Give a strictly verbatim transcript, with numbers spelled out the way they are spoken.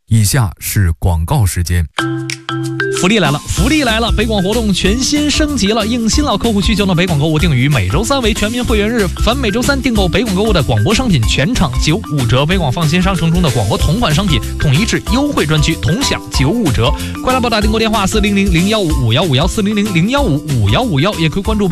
以下是广告时间。 福利来了，福利来了！北广活动全新升级了，应新老客户需求呢，北广购物定于每周三为全民会员日，凡每周三订购北广购物的广播商品，全场九五折。北广放心商城中的广播同款商品，统一至优惠专区，同享九五折。快来拨打订购电话四零零零幺五五幺五幺四零零零幺五五幺五幺，也可以关注。